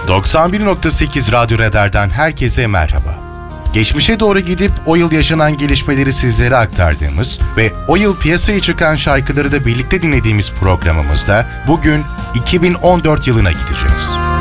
91.8 Radyo Radar'dan herkese merhaba. Geçmişe doğru gidip o yıl yaşanan gelişmeleri sizlere aktardığımız ve o yıl piyasaya çıkan şarkıları da birlikte dinlediğimiz programımızda bugün 2014 yılına gideceğiz.